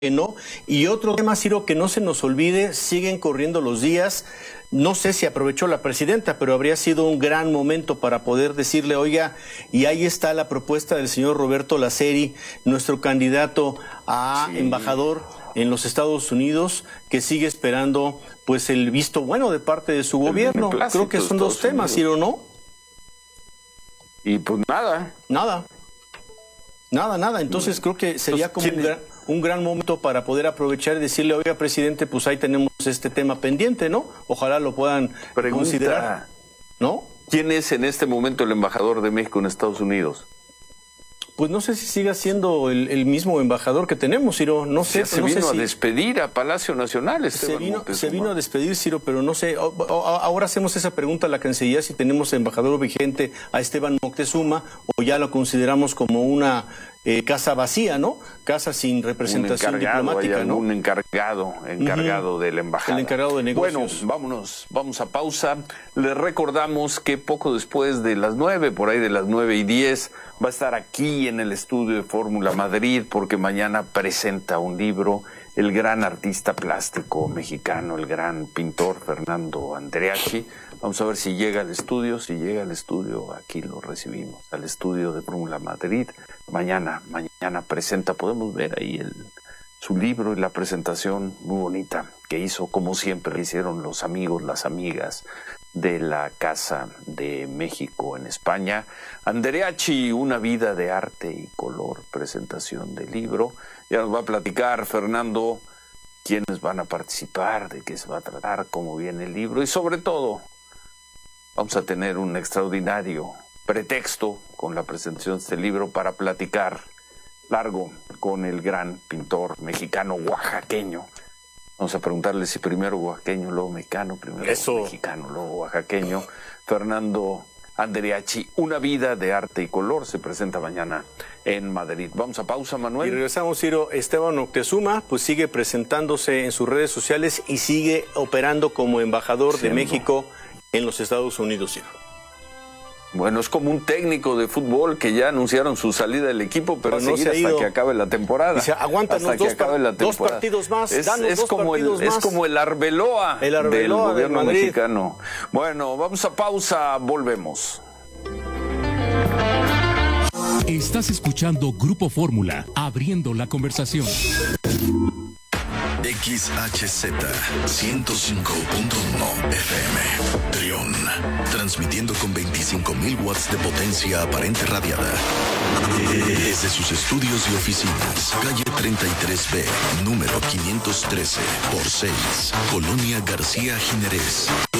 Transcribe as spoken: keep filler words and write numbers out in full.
no. Y otro tema, Ciro, que no se nos olvide, siguen corriendo los días. No sé si aprovechó la presidenta, pero habría sido un gran momento para poder decirle, oiga, y ahí está la propuesta del señor Roberto Laceri, nuestro candidato a sí. embajador en los Estados Unidos, que sigue esperando pues el visto bueno de parte de su gobierno. Creo que son dos temas, Ciro, ¿no? Y pues nada. Nada. Nada, nada. Entonces creo que sería como un gran, un gran momento para poder aprovechar y decirle, oiga, presidente, pues ahí tenemos este tema pendiente, ¿no? Ojalá lo puedan Pregunta, considerar, ¿no? ¿Quién es en este momento el embajador de México en Estados Unidos? Pues no sé si siga siendo el, el mismo embajador que tenemos, Ciro. No sé. Ya se no vino sé a si... despedir a Palacio Nacional, Esteban se vino, Moctezuma. se vino a despedir, Ciro, pero no sé. O, o, ahora hacemos esa pregunta a la Cancillería si tenemos embajador vigente a Esteban Moctezuma o ya lo consideramos como una eh, casa vacía, ¿no? Casa sin representación un encargado, diplomática, hay ¿no? Un encargado, encargado uh-huh. de la embajada. El encargado de negocios. Bueno, vámonos, vamos a pausa. Les recordamos que poco después de las nueve, por ahí de las nueve y diez, va a estar aquí en el estudio de Fórmula Madrid, porque mañana presenta un libro el gran artista plástico mexicano, el gran pintor Fernando Andreachi. Vamos a ver si llega al estudio. Si llega al estudio, aquí lo recibimos, al estudio de Fórmula Madrid. Mañana, mañana presenta, podemos ver ahí el, su libro y la presentación muy bonita que hizo, como siempre hicieron los amigos, las amigas de la Casa de México en España. Andreachi, una vida de arte y color, presentación del libro. Ya nos va a platicar Fernando quiénes van a participar, de qué se va a tratar, cómo viene el libro y sobre todo vamos a tener un extraordinario pretexto con la presentación de este libro para platicar largo con el gran pintor mexicano oaxaqueño. Vamos a preguntarle si primero oaxaqueño, luego mexicano, primero Eso. mexicano, luego oaxaqueño. Fernando Andreachi, una vida de arte y color, se presenta mañana en Madrid. Vamos a pausa, Manuel. Y regresamos, Ciro. Esteban Moctezuma pues sigue presentándose en sus redes sociales y sigue operando como embajador Siendo. de México en los Estados Unidos, Ciro. Bueno, es como un técnico de fútbol que ya anunciaron su salida del equipo, pero, pero no seguir hasta que acabe la temporada. Dice, aguántanos dos, par dos partidos más, es, danos es dos como partidos el, más. Es como el Arbeloa, el Arbeloa del gobierno de mexicano. Bueno, vamos a pausa, volvemos. Estás escuchando Grupo Fórmula, abriendo la conversación. X H Z ciento cinco punto uno F M Trión, transmitiendo con veinticinco mil watts de potencia aparente radiada desde sus estudios y oficinas, calle treinta y tres B, número quinientos trece por seis, Colonia García Jiménez.